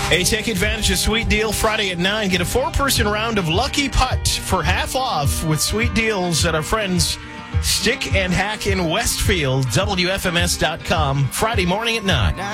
Hey, take advantage of Sweet Deal Friday at 9. Get a 4-person round of Lucky Putt for half off with sweet deals at our friends Stick and Hack in Westfield, WFMS.com, Friday morning at 9.